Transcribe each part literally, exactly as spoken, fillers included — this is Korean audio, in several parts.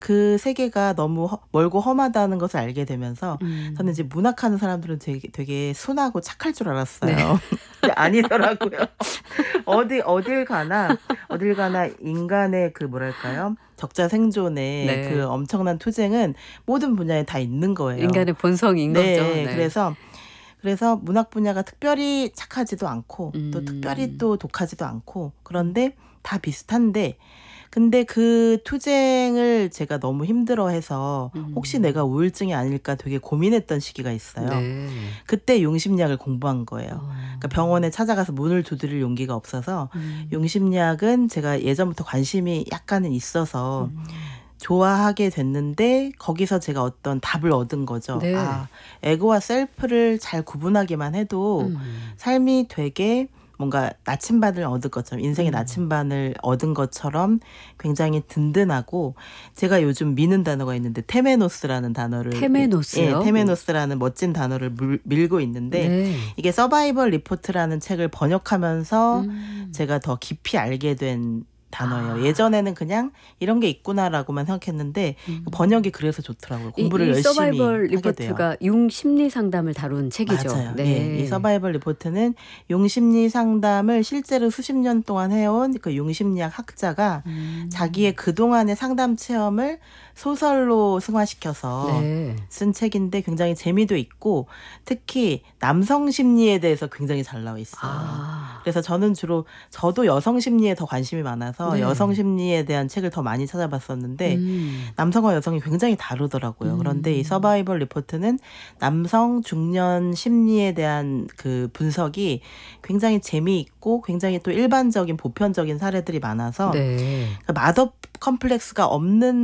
그 세계가 너무 허, 멀고 험하다는 것을 알게 되면서 음. 저는 이제 문학하는 사람들은 되게, 되게 순하고 착할 줄 알았어요. 네. 근데 아니더라고요. 어디 어딜 가나 어딜 가나 인간의 그 뭐랄까요? 적자 생존의 그 네. 엄청난 투쟁은 모든 분야에 다 있는 거예요. 인간의 본성인 거죠. 네, 네. 그래서 그래서 문학 분야가 특별히 착하지도 않고 또 음. 특별히 또 독하지도 않고 그런데 다 비슷한데 근데 그 투쟁을 제가 너무 힘들어해서 혹시 음. 내가 우울증이 아닐까 되게 고민했던 시기가 있어요. 네. 그때 용심리학을 공부한 거예요. 어. 그러니까 병원에 찾아가서 문을 두드릴 용기가 없어서 음. 용심리학은 제가 예전부터 관심이 약간은 있어서 음. 좋아하게 됐는데 거기서 제가 어떤 답을 얻은 거죠. 네. 아, 에고와 셀프를 잘 구분하기만 해도 음. 삶이 되게 뭔가 나침반을 얻은 것처럼 인생의 음. 나침반을 얻은 것처럼 굉장히 든든하고 제가 요즘 미는 단어가 있는데 테메노스라는 단어를 테메노스요? 예, 테메노스라는 멋진 단어를 물, 밀고 있는데 네. 이게 서바이벌 리포트라는 책을 번역하면서 음. 제가 더 깊이 알게 된 단어예요. 아. 예전에는 그냥 이런 게 있구나라고만 생각했는데 음. 번역이 그래서 좋더라고요. 이, 공부를 이 열심히 서바이벌 하게 돼요. 리포트가 융 심리 상담을 다룬 책이죠. 맞아요. 네. 예, 이 서바이벌 리포트는 용심리 상담을 실제로 수십 년 동안 해온 그 용심리학 학자가 음. 자기의 그동안의 상담 체험을 소설로 승화시켜서 네. 쓴 책인데 굉장히 재미도 있고 특히 남성 심리에 대해서 굉장히 잘 나와 있어요. 아. 그래서 저는 주로 저도 여성 심리에 더 관심이 많아서 네. 여성 심리에 대한 책을 더 많이 찾아봤었는데 음. 남성과 여성이 굉장히 다르더라고요. 음. 그런데 이 서바이벌 리포트는 남성 중년 심리에 대한 그 분석이 굉장히 재미있고 굉장히 또 일반적인 보편적인 사례들이 많아서 네. 마더 컴플렉스가 없는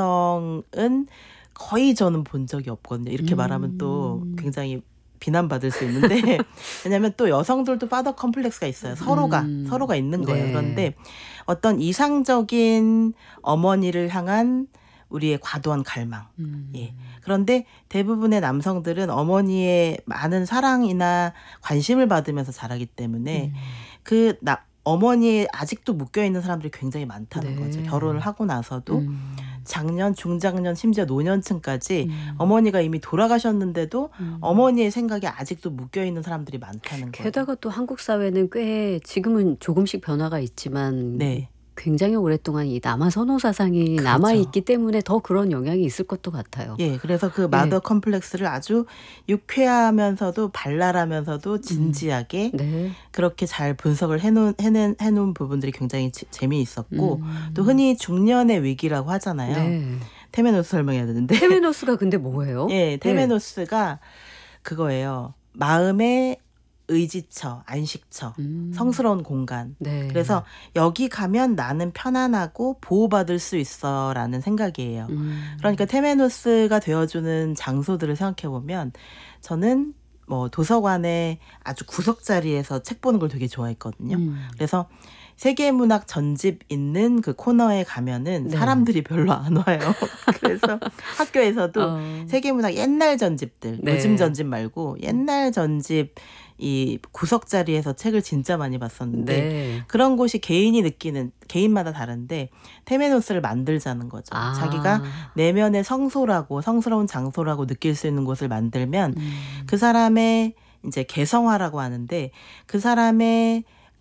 남성은 거의 저는 본 적이 없거든요. 이렇게 음. 말하면 또 굉장히 비난받을 수 있는데 왜냐하면 또 여성들도 파더 컴플렉스가 있어요. 서로가 음. 서로가 있는 거예요. 네. 그런데 어떤 이상적인 어머니를 향한 우리의 과도한 갈망. 음. 예. 그런데 대부분의 남성들은 어머니의 많은 사랑이나 관심을 받으면서 자라기 때문에 음. 그 나, 어머니에 아직도 묶여있는 사람들이 굉장히 많다는 네. 거죠. 결혼을 하고 나서도 음. 장년, 중장년, 심지어 노년층까지 음. 어머니가 이미 돌아가셨는데도 음. 어머니의 생각이 아직도 묶여있는 사람들이 많다는 거예요. 게다가 또 한국 사회는 꽤 지금은 조금씩 변화가 있지만 네. 굉장히 오랫동안 이 남아 선호 사상이 그렇죠. 남아 있기 때문에 더 그런 영향이 있을 것도 같아요. 예, 그래서 그 마더 예. 컴플렉스를 아주 유쾌하면서도 발랄하면서도 진지하게 네. 그렇게 잘 분석을 해놓은, 해낸, 해놓은 부분들이 굉장히 지- 재미있었고 음. 또 흔히 중년의 위기라고 하잖아요. 네. 테메노스 설명해야 되는데 테메노스가 근데 뭐예요? 예, 테메노스가 그거예요. 마음의 의지처, 안식처, 음. 성스러운 공간. 네. 그래서 여기 가면 나는 편안하고 보호받을 수 있어라는 생각이에요. 음. 그러니까 테메노스가 되어주는 장소들을 생각해보면 저는 뭐 도서관의 아주 구석 자리에서 책 보는 걸 되게 좋아했거든요. 음. 그래서 세계문학 전집 있는 그 코너에 가면은 네. 사람들이 별로 안 와요. 그래서 학교에서도 어. 세계문학 옛날 전집들, 네. 요즘 전집 말고 옛날 전집 이 구석 자리에서 책을 진짜 많이 봤었는데 네. 그런 곳이 개인이 느끼는 개인마다 다른데 테메노스를 만들자는 거죠. 아. 자기가 내면의 성소라고 성스러운 장소라고 느낄 수 있는 곳을 만들면 음. 그 사람의 이제 개성화라고 하는데 그 사람의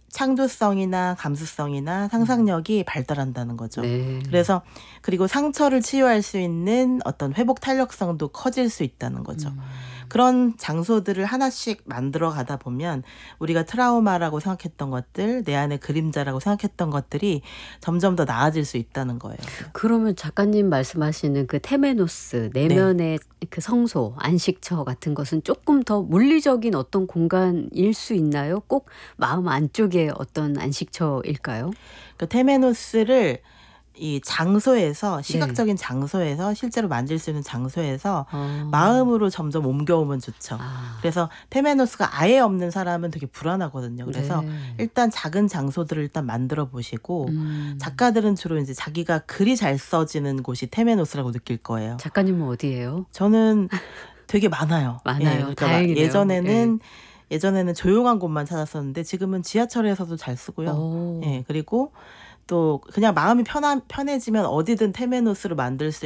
창조성이나 감수성이나 상상력이 발달한다는 거죠. 네. 그래서 그리고 상처를 치유할 수 있는 어떤 회복 탄력성도 커질 수 있다는 거죠. 음. 그런 장소들을 하나씩 만들어 가다 보면 우리가 트라우마라고 생각했던 것들, 내 안의 그림자라고 생각했던 것들이 점점 더 나아질 수 있다는 거예요. 그러면 작가님 말씀하시는 그 테메노스, 내면의 그 성소, 안식처 같은 것은 조금 더 물리적인 어떤 공간일 수 있나요? 꼭 마음 안쪽에 어떤 안식처일까요? 그 테메노스를 이 장소에서 시각적인 장소에서 실제로 만질 수 있는 장소에서 어. 마음으로 점점 옮겨오면 좋죠. 아. 그래서 테메노스가 아예 없는 사람은 되게 불안하거든요. 그래서 네. 일단 작은 장소들을 일단 만들어 보시고 음. 작가들은 주로 이제 자기가 글이 잘 써지는 곳이 테메노스라고 느낄 거예요. 작가님은 어디예요? 저는 되게 많아요. 많아요. 예, 그러니까 막 다행이네요. 예전에는 예전에는 조용한 곳만 찾았었는데 지금은 지하철에서도 잘 쓰고요. 오. 예, 그리고 또 그냥 마음이 편한 편해지면 어디든 테메노스를 만들 수